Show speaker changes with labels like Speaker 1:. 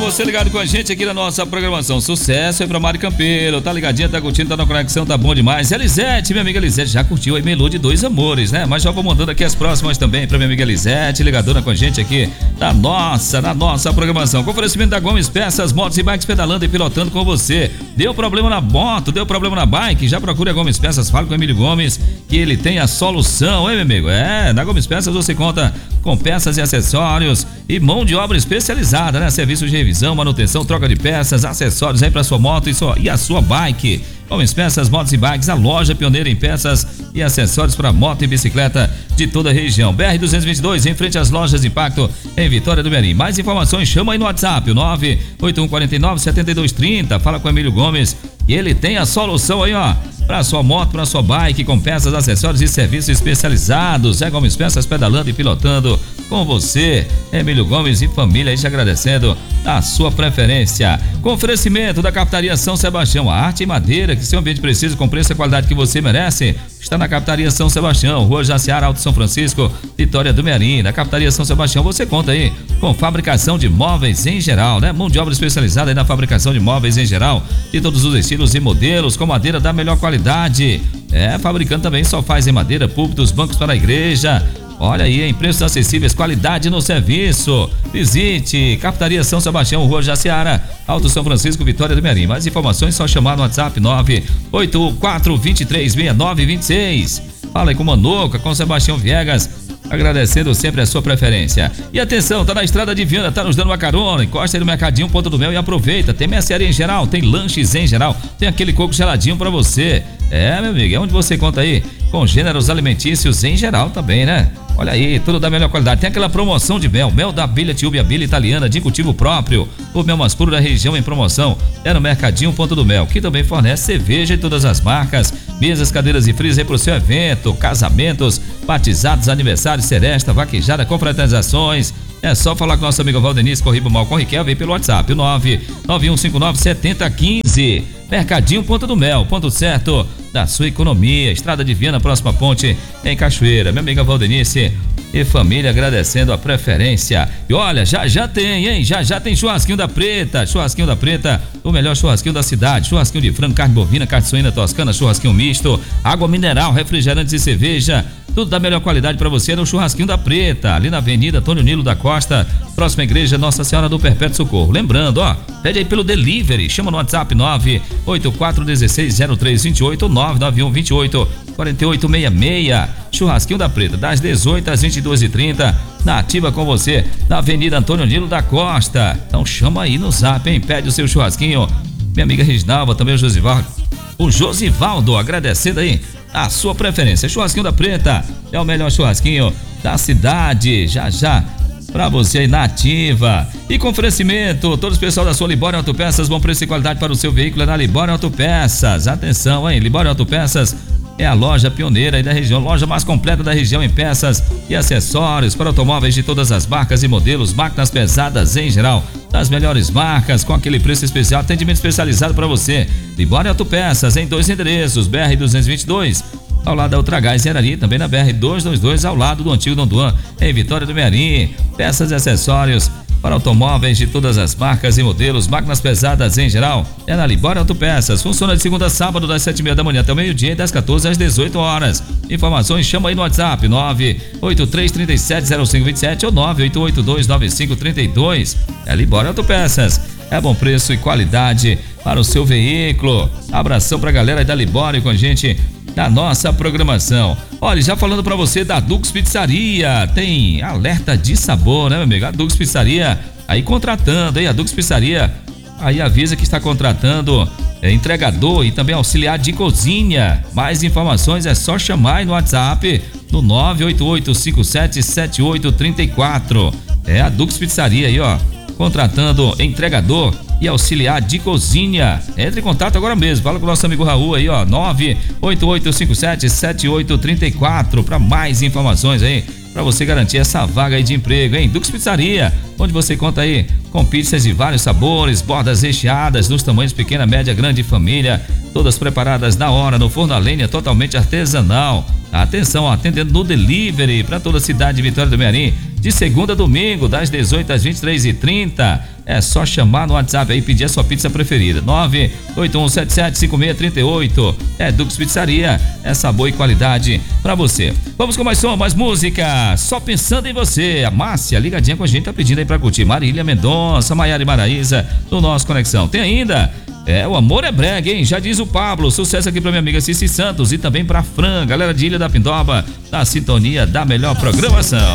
Speaker 1: você ligado com a gente aqui na nossa programação. Sucesso aí pra Mari Campeiro, tá ligadinha, tá curtindo, tá na conexão, tá bom demais. Elisete, minha amiga Elisete, já curtiu aí Melô de Dois Amores, né? Mas já vou mandando aqui as próximas também pra minha amiga Elisete, ligadona com a gente aqui na nossa programação. Com oferecimento da Gomes Peças, motos e bikes pedalando e pilotando com você. Deu problema na moto, deu problema na bike, já procure a Gomes Peças, fale com o Emílio Gomes, que ele tem a solução, hein, meu amigo? Na Gomes Peças você conta com peças e acessórios e mão de obra especializada, né? Serviços de revisão, manutenção, troca de peças, acessórios aí para sua moto e a sua bike. Gomes Peças, motos e bikes, a loja pioneira em peças e acessórios para moto e bicicleta de toda a região. BR-222, em frente às lojas Impacto, em Vitória do Merim. Mais informações, chama aí no WhatsApp, o 98149-7230. Fala com o Emílio Gomes, e ele tem a solução aí, ó, para sua moto, para sua bike, com peças, acessórios e serviços especializados. Gomes Peças, pedalando e pilotando com você. Emílio Gomes e família aí te agradecendo a sua preferência. Com oferecimento da Captaria São Sebastião, a arte e madeira que seu ambiente precisa, com preço e qualidade que você merece, está na Captaria São Sebastião, Rua Jaciara, Alto São Francisco, Vitória do Merim. Na Captaria São Sebastião você conta aí com fabricação de móveis em geral, né? Mão de obra especializada aí na fabricação de móveis em geral, de todos os estilos e modelos, com madeira da melhor qualidade. Fabricando também sofás em madeira, púlpitos, bancos para a igreja. Olha aí, em preços acessíveis, qualidade no serviço. Visite Captaria São Sebastião, Rua Jaciara, Alto São Francisco, Vitória do Merim. Mais informações, só chamar no WhatsApp 984236926. Fala aí com Manoca, com Sebastião Viegas, agradecendo sempre a sua preferência. E atenção, tá na estrada de Viana, tá nos dando uma carona, encosta aí no Mercadinho Ponta do Mel e aproveita. Tem mercearia em geral, tem lanches em geral, tem aquele coco geladinho pra você. Meu amigo, é onde você conta aí com gêneros alimentícios em geral também, né? Olha aí, tudo da melhor qualidade. Tem aquela promoção de mel da abelha Tiúbe, abelha italiana de cultivo próprio. O mel mais puro da região em promoção no Mercadinho Ponta do Mel, que também fornece cerveja de todas as marcas, mesas, cadeiras e frios aí pro seu evento, casamentos, batizados, aniversários, seresta, vaquejada, confraternizações. É só falar com nosso amigo Valdenice Corriba Mal Corriquel, vem pelo WhatsApp, o 991597015. Mercadinho Ponta do Mel, ponto certo da sua economia. Estrada de Viana, próxima ponte em Cachoeira. Minha amiga Valdenice e família agradecendo a preferência. E olha, já tem, hein? Já tem churrasquinho da Preta. Churrasquinho da Preta, o melhor churrasquinho da cidade. Churrasquinho de frango, carne bovina, carne suína toscana, churrasquinho misto, água mineral, refrigerantes e cerveja. Tudo da melhor qualidade para você no Churrasquinho da Preta, ali na Avenida Antônio Nilo da Costa, próxima igreja Nossa Senhora do Perpétuo Socorro. Lembrando, ó, pede aí pelo delivery, chama no WhatsApp 984160328 ou 991284866. Churrasquinho da Preta, das 18 às 22h30, na ativa com você, na Avenida Antônio Nilo da Costa. Então chama aí no zap, hein? Pede o seu churrasquinho. Minha amiga Reginalva, também o Josivaldo, agradecendo aí a sua preferência. Churrasquinho da Preta é o melhor churrasquinho da cidade. Já pra você aí na ativa. E com oferecimento, todos os pessoal da sua Libório Autopeças, bom preço e qualidade para o seu veículo na Libório Autopeças. Atenção, hein? Libório Autopeças é a loja pioneira aí da região, loja mais completa da região em peças e acessórios para automóveis de todas as marcas e modelos, máquinas pesadas em geral, das melhores marcas, com aquele preço especial, atendimento especializado para você. Libório Autopeças em 2 endereços, BR-222, ao lado da Ultragás Erari, também na BR-222, ao lado do antigo Dom Duan, em Vitória do Merim. Peças e acessórios para automóveis de todas as marcas e modelos, máquinas pesadas em geral, é na Libório Autopeças. Funciona de segunda a sábado, das 7h30 da manhã até o meio-dia e das 14 às 18 horas. Informações, chama aí no WhatsApp 983370527 ou 988295532. É Libório Autopeças. É bom preço e qualidade para o seu veículo. Abração pra galera aí da Libório com a gente da nossa programação. Olha, já falando pra você da Dux Pizzaria, tem alerta de sabor, né, meu amigo? A Dux Pizzaria aí contratando, hein? A Dux Pizzaria aí avisa que está contratando entregador e também auxiliar de cozinha. Mais informações é só chamar aí no WhatsApp no 988577834. É a Dux Pizzaria aí, ó, contratando entregador e auxiliar de cozinha. Entre em contato agora mesmo, fala com o nosso amigo Raul aí, ó, 988577834 para mais informações aí, para você garantir essa vaga aí de emprego, hein? Dux Pizzaria, onde você conta aí com pizzas de vários sabores, bordas recheadas nos tamanhos pequena, média, grande família, todas preparadas na hora, no forno a lenha, totalmente artesanal. Atenção, atendendo no delivery para toda a cidade de Vitória do Merim, de segunda a domingo, das 18 às 23h30. É só chamar no WhatsApp aí e pedir a sua pizza preferida. 981775638. É Dux Pizzaria. É sabor e qualidade pra você. Vamos com mais som, mais música. Só pensando em você. A Márcia, ligadinha com a gente, tá pedindo aí pra curtir. Marília Mendonça, Maiara e Maraísa, do nosso Conexão. Tem ainda... o amor é brega, hein? Já diz o Pablo. Sucesso aqui pra minha amiga Cici Santos e também pra Fran, galera de Ilha da Pindoba, na sintonia da melhor programação.